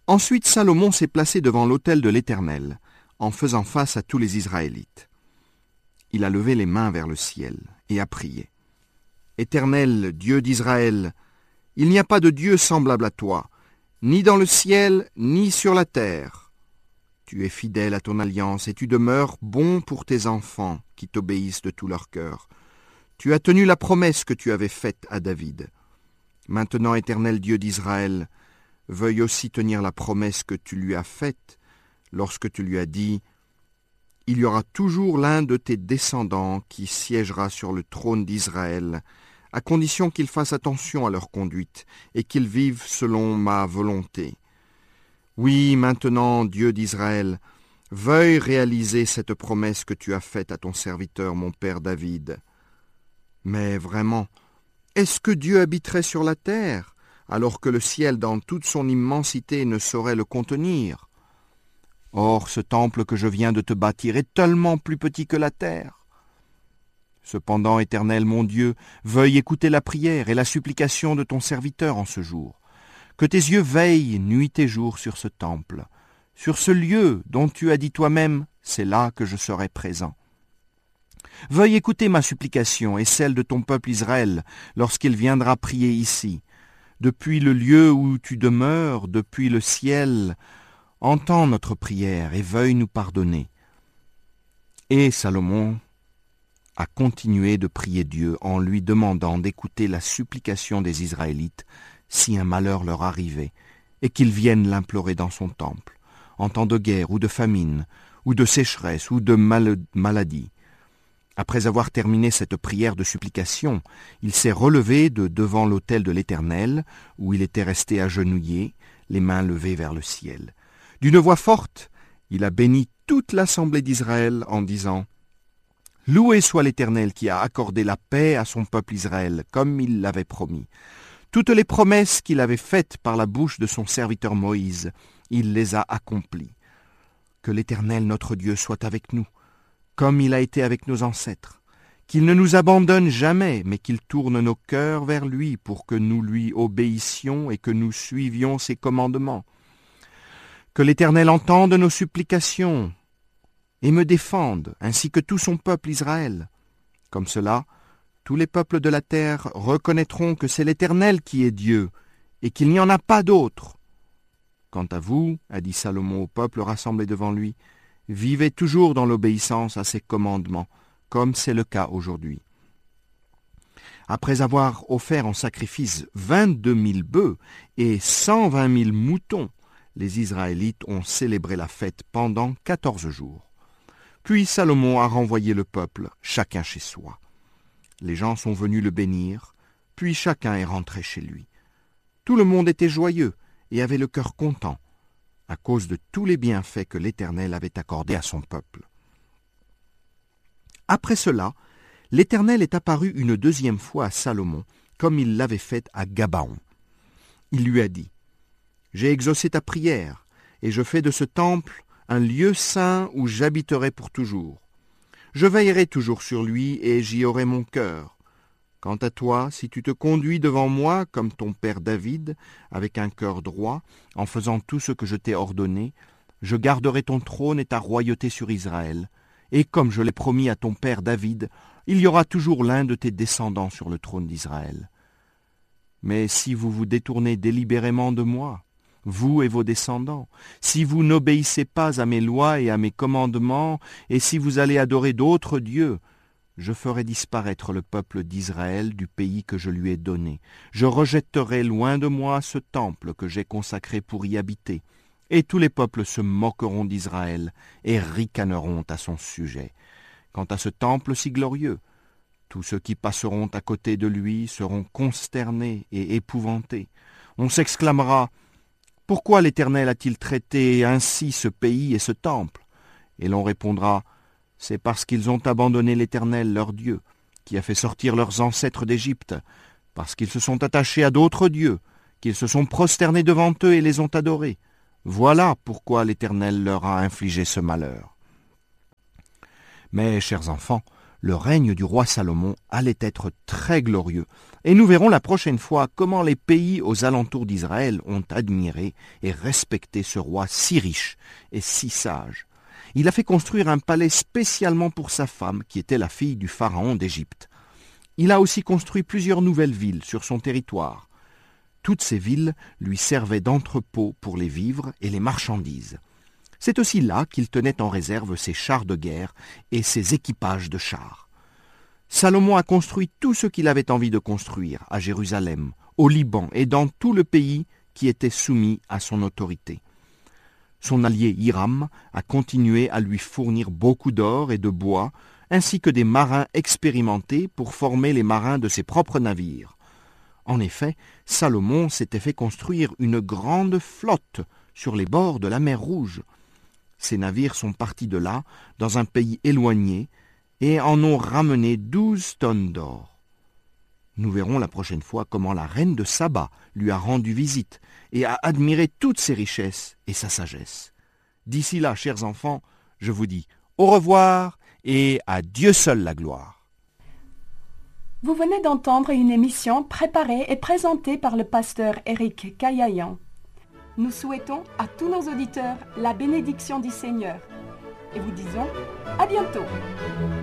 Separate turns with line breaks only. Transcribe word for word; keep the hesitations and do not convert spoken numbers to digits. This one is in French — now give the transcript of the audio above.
Ensuite Salomon s'est placé devant l'autel de l'Éternel, en faisant face à tous les Israélites. Il a levé les mains vers le ciel et a prié. « Éternel, Dieu d'Israël, il n'y a pas de Dieu semblable à toi, ni dans le ciel, ni sur la terre. Tu es fidèle à ton alliance et tu demeures bon pour tes enfants qui t'obéissent de tout leur cœur. Tu as tenu la promesse que tu avais faite à David. Maintenant, Éternel Dieu d'Israël, veuille aussi tenir la promesse que tu lui as faite lorsque tu lui as dit « Il y aura toujours l'un de tes descendants qui siégera sur le trône d'Israël, à condition qu'ils fassent attention à leur conduite et qu'ils vivent selon ma volonté. Oui, maintenant, Dieu d'Israël, veuille réaliser cette promesse que tu as faite à ton serviteur, mon père David. Mais vraiment, est-ce que Dieu habiterait sur la terre, alors que le ciel dans toute son immensité ne saurait le contenir? Or, ce temple que je viens de te bâtir est tellement plus petit que la terre. Cependant, Éternel mon Dieu, veuille écouter la prière et la supplication de ton serviteur en ce jour. Que tes yeux veillent nuit et jour sur ce temple, sur ce lieu dont tu as dit toi-même, c'est là que je serai présent. Veuille écouter ma supplication et celle de ton peuple Israël lorsqu'il viendra prier ici. Depuis le lieu où tu demeures, depuis le ciel, entends notre prière et veuille nous pardonner. » Et Salomon a continué de prier Dieu en lui demandant d'écouter la supplication des Israélites si un malheur leur arrivait, et qu'ils viennent l'implorer dans son temple, en temps de guerre ou de famine, ou de sécheresse ou de mal- maladie. Après avoir terminé cette prière de supplication, il s'est relevé de devant l'autel de l'Éternel, où il était resté agenouillé, les mains levées vers le ciel. D'une voix forte, il a béni toute l'assemblée d'Israël en disant « Loué soit l'Éternel qui a accordé la paix à son peuple Israël, comme il l'avait promis. Toutes les promesses qu'il avait faites par la bouche de son serviteur Moïse, il les a accomplies. Que l'Éternel notre Dieu soit avec nous, comme il a été avec nos ancêtres. Qu'il ne nous abandonne jamais, mais qu'il tourne nos cœurs vers lui pour que nous lui obéissions et que nous suivions ses commandements. Que l'Éternel entende nos supplications et me défende, ainsi que tout son peuple Israël. Comme cela, tous les peuples de la terre reconnaîtront que c'est l'Éternel qui est Dieu, et qu'il n'y en a pas d'autre. Quant à vous, a dit Salomon au peuple rassemblé devant lui, vivez toujours dans l'obéissance à ses commandements, comme c'est le cas aujourd'hui. Après avoir offert en sacrifice vingt-deux mille bœufs et cent vingt mille moutons, les Israélites ont célébré la fête pendant quatorze jours. Puis Salomon a renvoyé le peuple, chacun chez soi. Les gens sont venus le bénir, puis chacun est rentré chez lui. Tout le monde était joyeux et avait le cœur content, à cause de tous les bienfaits que l'Éternel avait accordés à son peuple. Après cela, l'Éternel est apparu une deuxième fois à Salomon, comme il l'avait fait à Gabaon. Il lui a dit « J'ai exaucé ta prière, et je fais de ce temple un lieu saint où j'habiterai pour toujours. Je veillerai toujours sur lui et j'y aurai mon cœur. Quant à toi, si tu te conduis devant moi comme ton père David, avec un cœur droit, en faisant tout ce que je t'ai ordonné, je garderai ton trône et ta royauté sur Israël. Et comme je l'ai promis à ton père David, il y aura toujours l'un de tes descendants sur le trône d'Israël. Mais si vous vous détournez délibérément de moi, vous et vos descendants, si vous n'obéissez pas à mes lois et à mes commandements, et si vous allez adorer d'autres dieux, je ferai disparaître le peuple d'Israël du pays que je lui ai donné. Je rejetterai loin de moi ce temple que j'ai consacré pour y habiter, et tous les peuples se moqueront d'Israël et ricaneront à son sujet. Quant à ce temple si glorieux, tous ceux qui passeront à côté de lui seront consternés et épouvantés. On s'exclamera « Pourquoi l'Éternel a-t-il traité ainsi ce pays et ce temple ?» Et l'on répondra « C'est parce qu'ils ont abandonné l'Éternel, leur Dieu, qui a fait sortir leurs ancêtres d'Égypte, parce qu'ils se sont attachés à d'autres dieux, qu'ils se sont prosternés devant eux et les ont adorés. Voilà pourquoi l'Éternel leur a infligé ce malheur. » Mais, chers enfants, Le règne du roi Salomon allait être très glorieux, et nous verrons la prochaine fois comment les pays aux alentours d'Israël ont admiré et respecté ce roi si riche et si sage. Il a fait construire un palais spécialement pour sa femme, qui était la fille du pharaon d'Égypte. Il a aussi construit plusieurs nouvelles villes sur son territoire. Toutes ces villes lui servaient d'entrepôt pour les vivres et les marchandises. C'est aussi là qu'il tenait en réserve ses chars de guerre et ses équipages de chars. Salomon a construit tout ce qu'il avait envie de construire à Jérusalem, au Liban et dans tout le pays qui était soumis à son autorité. Son allié Hiram a continué à lui fournir beaucoup d'or et de bois, ainsi que des marins expérimentés pour former les marins de ses propres navires. En effet, Salomon s'était fait construire une grande flotte sur les bords de la mer Rouge. Ces navires sont partis de là, dans un pays éloigné, et en ont ramené douze tonnes d'or. Nous verrons la prochaine fois comment la reine de Saba lui a rendu visite et a admiré toutes ses richesses et sa sagesse. D'ici là, chers enfants, je vous dis au revoir et à Dieu seul la gloire.
Vous venez d'entendre une émission préparée et présentée par le pasteur Éric Caillayan. Nous souhaitons à tous nos auditeurs la bénédiction du Seigneur et vous disons à bientôt.